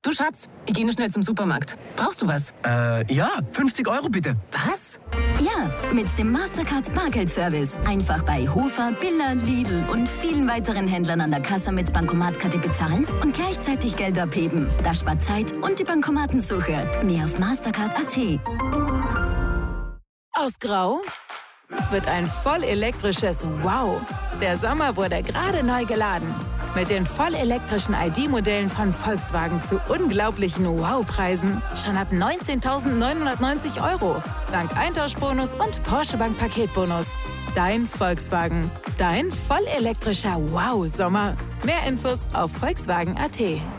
Du Schatz, ich gehe nur schnell zum Supermarkt. Brauchst du was? Ja, 50 € bitte. Was? Ja, mit dem Mastercard Bargeldservice. Einfach bei Hofer, Billa, Lidl und vielen weiteren Händlern an der Kasse mit Bankomatkarte bezahlen und gleichzeitig Geld abheben. Das spart Zeit und die Bankomatensuche. Mehr auf Mastercard.at. Aus Grau wird ein vollelektrisches Wow. Der Sommer wurde gerade neu geladen. Mit den vollelektrischen ID-Modellen von Volkswagen zu unglaublichen Wow-Preisen. Schon ab 19.990 €. Dank Eintauschbonus und Porsche Bank Paketbonus. Dein Volkswagen. Dein vollelektrischer Wow-Sommer. Mehr Infos auf Volkswagen.at.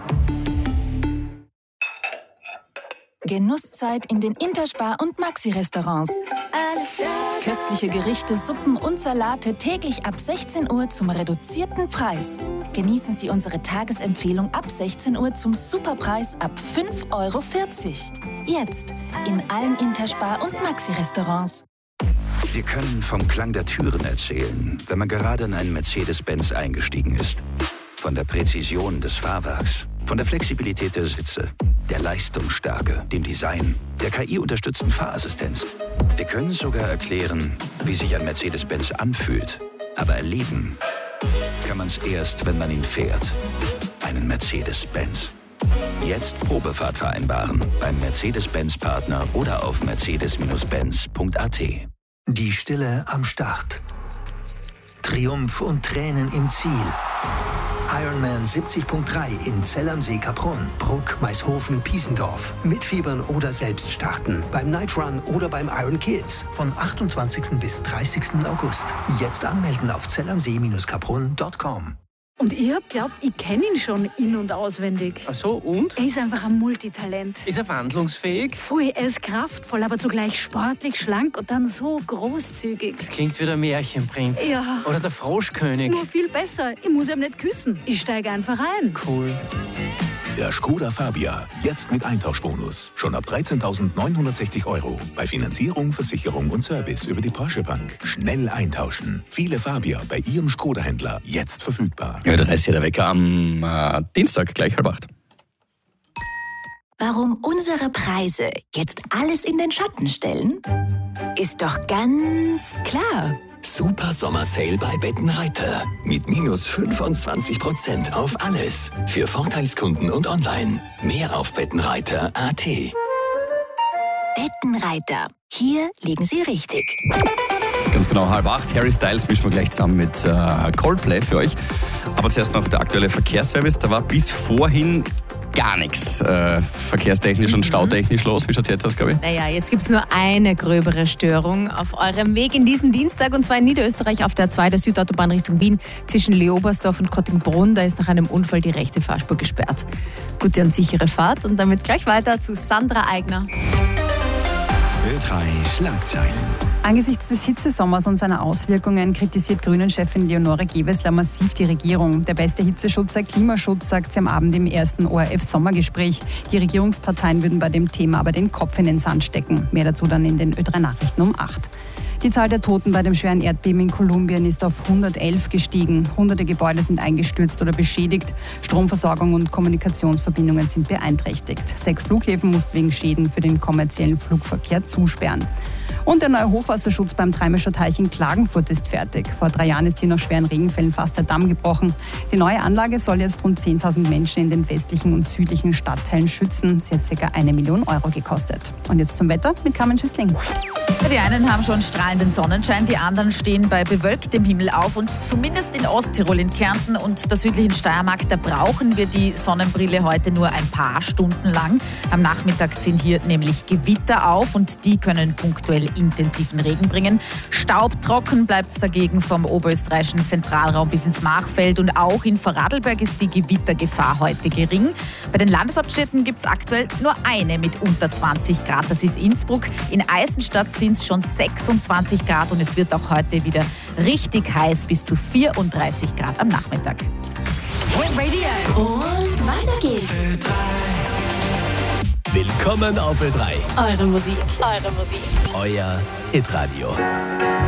Genusszeit in den Interspar- und Maxi-Restaurants. Köstliche Gerichte, Suppen und Salate täglich ab 16 Uhr zum reduzierten Preis. Genießen Sie unsere Tagesempfehlung ab 16 Uhr zum Superpreis ab 5,40 €. Jetzt in allen Interspar- und Maxi-Restaurants. Wir können vom Klang der Türen erzählen, wenn man gerade in einen Mercedes-Benz eingestiegen ist. Von der Präzision des Fahrwerks, von der Flexibilität der Sitze, der Leistungsstärke, dem Design, der KI-unterstützten Fahrassistenz. Wir können sogar erklären, wie sich ein Mercedes-Benz anfühlt. Aber erleben kann man es erst, wenn man ihn fährt. Einen Mercedes-Benz. Jetzt Probefahrt vereinbaren beim Mercedes-Benz-Partner oder auf mercedes-benz.at. Die Stille am Start. Triumph und Tränen im Ziel. Ironman 70.3 in Zell am See, Kaprun, Bruck, Maishofen, Piesendorf. Mitfiebern oder selbst starten. Beim Night Run oder beim Iron Kids. Von 28. bis 30. August. Jetzt anmelden auf zellamsee-kaprun.com. Und ich hab glaubt, ich kenne ihn schon in- und auswendig. Ach so, und? Er ist einfach ein Multitalent. Ist er wandlungsfähig? Voll, er ist kraftvoll, aber zugleich sportlich, schlank und dann so großzügig. Das klingt wie der Märchenprinz. Ja. Oder der Froschkönig. Nur viel besser. Ich muss ihm nicht küssen. Ich steige einfach ein. Cool. Der Skoda Fabia, jetzt mit Eintauschbonus. Schon ab 13.960 €. Bei Finanzierung, Versicherung und Service über die Porsche Bank. Schnell eintauschen. Viele Fabia bei Ihrem Skoda-Händler jetzt verfügbar. Ja, der Rest hier der Wecker am Dienstag, gleich 7:30. Warum unsere Preise jetzt alles in den Schatten stellen? Ist doch ganz klar. Super Sommer-Sale bei Bettenreiter. Mit minus 25% auf alles. Für Vorteilskunden und online. Mehr auf bettenreiter.at. Bettenreiter. Hier liegen Sie richtig. Ganz genau 7:30. Harry Styles mischen wir gleich zusammen mit Coldplay für euch. Aber zuerst noch der aktuelle Verkehrsservice. Da war bis vorhin gar nichts verkehrstechnisch und stautechnisch los. Wie schaut es jetzt aus, glaube ich? Naja, jetzt gibt es nur eine gröbere Störung auf eurem Weg in diesen Dienstag, und zwar in Niederösterreich auf der A2 der Südautobahn Richtung Wien zwischen Leobersdorf und Kottingbrunn. Da ist nach einem Unfall die rechte Fahrspur gesperrt. Gute und sichere Fahrt, und damit gleich weiter zu Sandra Eigner. Ö3 Schlagzeilen. Angesichts des Hitzesommers und seiner Auswirkungen kritisiert Grünen-Chefin Leonore Gewessler massiv die Regierung. Der beste Hitzeschutz sei Klimaschutz, sagt sie am Abend im ersten ORF-Sommergespräch. Die Regierungsparteien würden bei dem Thema aber den Kopf in den Sand stecken. Mehr dazu dann in den Ö3-Nachrichten um 8. Die Zahl der Toten bei dem schweren Erdbeben in Kolumbien ist auf 111 gestiegen. Hunderte Gebäude sind eingestürzt oder beschädigt. Stromversorgung und Kommunikationsverbindungen sind beeinträchtigt. 6 Flughäfen mussten wegen Schäden für den kommerziellen Flugverkehr zusperren. Und der neue Hochwasserschutz beim Treimischer Teich in Klagenfurt ist fertig. Vor 3 Jahren ist hier nach schweren Regenfällen fast der Damm gebrochen. Die neue Anlage soll jetzt rund 10.000 Menschen in den westlichen und südlichen Stadtteilen schützen. Sie hat ca. 1 Million € gekostet. Und jetzt zum Wetter mit Carmen Schissling. Die einen haben schon strahlenden Sonnenschein, die anderen stehen bei bewölktem Himmel auf. Und zumindest in Osttirol, in Kärnten und der südlichen Steiermark, da brauchen wir die Sonnenbrille heute nur ein paar Stunden lang. Am Nachmittag ziehen hier nämlich Gewitter auf, und die können punktuell intensiven Regen bringen. Staubtrocken bleibt es dagegen vom oberösterreichischen Zentralraum bis ins Machfeld, und auch in Vorarlberg ist die Gewittergefahr heute gering. Bei den Landeshauptstädten gibt es aktuell nur eine mit unter 20 Grad, das ist Innsbruck. In Eisenstadt sind es schon 26 Grad, und es wird auch heute wieder richtig heiß, bis zu 34 Grad am Nachmittag. Hit Radio. Und weiter geht's. Ö3. Willkommen auf Ö3. Eure Musik. Euer Hitradio.